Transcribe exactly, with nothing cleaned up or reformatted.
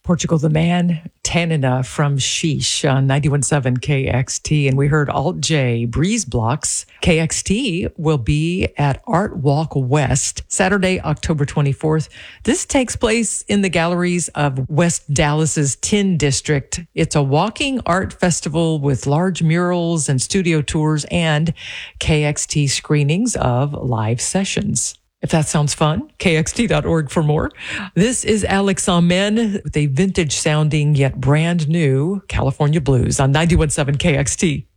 Portugal the Man, Tanina from Sheesh on ninety-one point seven K X T. And we heard Alt J, Breeze Blocks. K X T will be at Art Walk West, Saturday, October twenty-fourth. This takes place in the galleries of West Dallas's Tin District. It's a walking art festival with large murals and studio tours and K X T screenings of live sessions. If that sounds fun, K X T dot org for more. This is Alex Amen with a vintage sounding yet brand new California Blues on ninety-one point seven K X T.